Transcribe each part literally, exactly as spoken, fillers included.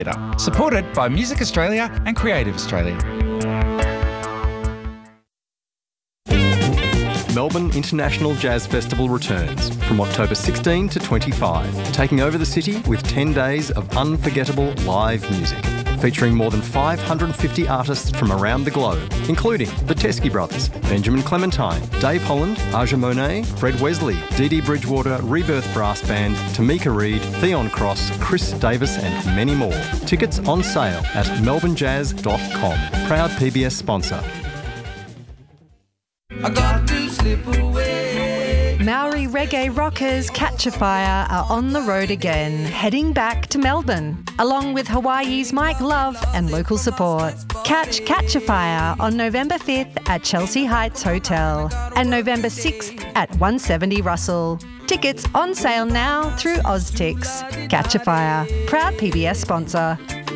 Supported by Music Australia and Creative Australia. Melbourne International Jazz Festival returns from October sixteenth to twenty-fifth, taking over the city with ten days of unforgettable live music, featuring more than five hundred fifty artists from around the globe, including the Teskey Brothers, Benjamin Clementine, Dave Holland, Aja Monet, Fred Wesley, Dee Dee Bridgewater, Rebirth Brass Band, Tamika Reed, Theon Cross, Chris Davis and many more. Tickets on sale at melbourne jazz dot com. Proud P B S sponsor. I got to slip away. Maori reggae rockers Catch a Fire are on the road again, heading back to Melbourne, along with Hawaii's Mike Love and local support. Catch Catch a Fire on November fifth at Chelsea Heights Hotel and November sixth at one seventy Russell. Tickets on sale now through Oztix. Catch a Fire, proud P B S sponsor.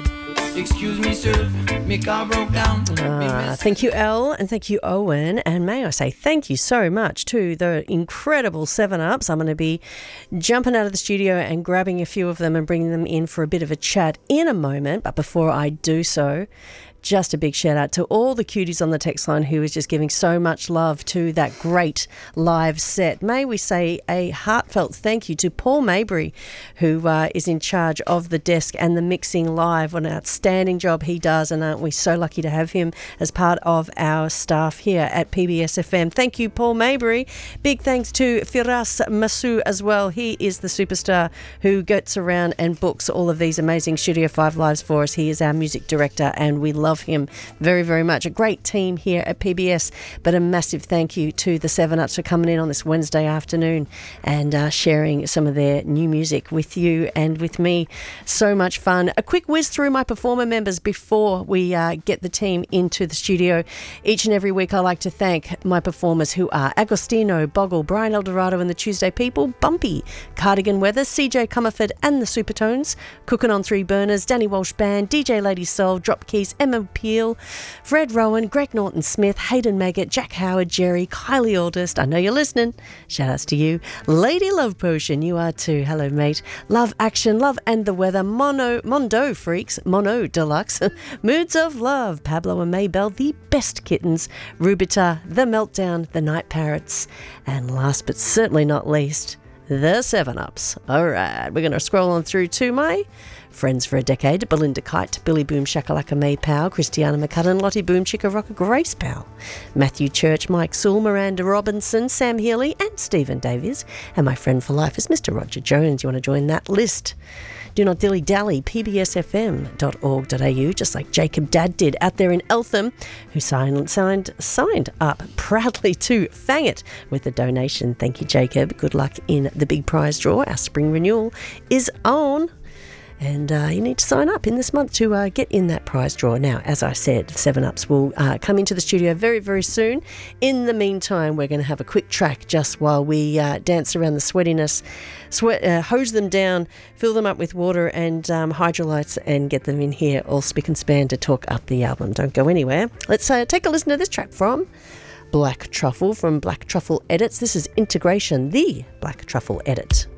Excuse me, sir, my car broke down. Ah, thank you, Elle, and thank you, Owen. And may I say thank you so much to the incredible seven ups. I'm going to be jumping out of the studio and grabbing a few of them and bringing them in for a bit of a chat in a moment. But before I do so, just a big shout out to all the cuties on the text line who was just giving so much love to that great live set. May we say a heartfelt thank you to Paul Mabry, who uh, is in charge of the desk and the mixing live. What an outstanding job he does, and aren't we so lucky to have him as part of our staff here at P B S F M. Thank you, Paul Mabry. Big thanks to Firas Masu as well. He is the superstar who gets around and books all of these amazing Studio five lives for us. He is our music director and we love him very, very much. A great team here at P B S, but a massive thank you to the seven ups for coming in on this Wednesday afternoon and uh, sharing some of their new music with you and with me. So much fun. A quick whiz through my performer members before we uh, get the team into the studio. Each and every week I like to thank my performers who are Agostino, Boggle, Brian Eldorado and the Tuesday People, Bumpy, Cardigan Weather, C J Comerford and the Supertones, Cooking on Three Burners, Danny Walsh Band, D J Lady Soul, Drop Keys, Emma Peel, Fred Rowan, Greg Norton Smith, Hayden Maggot, Jack Howard, Jerry, Kylie Aldist. I know you're listening. Shout outs to you. Lady Love Potion, you are too. Hello, mate. Love Action, Love and the Weather, Mono, Mondo Freaks, Mono Deluxe, Moods of Love, Pablo and Maybell, The Best Kittens, Rubita, The Meltdown, The Night Parrots, and last but certainly not least, the seven ups. All right, we're going to scroll on through to my friends for a decade: Belinda Kite, Billy Boom Shakalaka May Powell, Christiana McCudden, Lottie Boom Chicka Rocka Grace Powell, Matthew Church, Mike Sewell, Miranda Robinson, Sam Healy and Stephen Davies. And my friend for life is Mister Roger Jones. You want to join that list? Do not dilly-dally, p b s f m dot org dot a u, just like Jacob Dad did out there in Eltham, who signed, signed, signed up proudly to Fang It with a donation. Thank you, Jacob. Good luck in the big prize draw. Our spring renewal is on. And uh, you need to sign up in this month to uh, get in that prize draw. Now, as I said, seven ups will uh, come into the studio very, very soon. In the meantime, we're going to have a quick track just while we uh, dance around the sweatiness, sweat, uh, hose them down, fill them up with water and um, hydrolytes and get them in here all spick and span to talk up the album. Don't go anywhere. Let's uh, take a listen to this track from Black Truffle from Black Truffle Edits. This is Integration, the Black Truffle Edit.